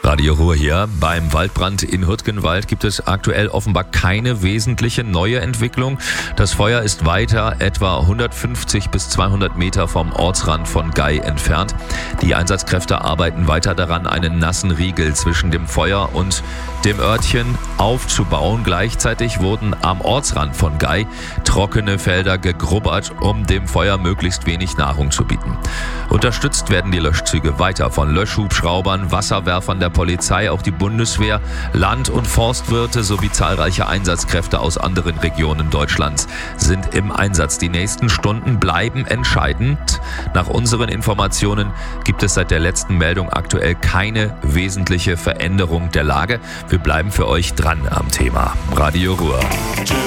Radio Ruhr hier. Beim Waldbrand in Hürtgenwald gibt es aktuell offenbar keine wesentliche neue Entwicklung. Das Feuer ist weiter etwa 150 bis 200 Meter vom Ortsrand von Gay entfernt. Die Einsatzkräfte arbeiten weiter daran, einen nassen Riegel zwischen dem Feuer und dem Örtchen aufzubauen. Gleichzeitig wurden am Ortsrand von Gay trockene Felder gegrubbert, um dem Feuer möglichst wenig Nahrung zu bieten. Unterstützt werden die Löschzüge weiter von Löschhubschraubern, Wasserwerfern der Polizei, auch die Bundeswehr, Land- und Forstwirte sowie zahlreiche Einsatzkräfte aus anderen Regionen Deutschlands sind im Einsatz. Die nächsten Stunden bleiben entscheidend. Nach unseren Informationen gibt es seit der letzten Meldung aktuell keine wesentliche Veränderung der Lage. Wir bleiben für euch dran am Thema. Radio Ruhr.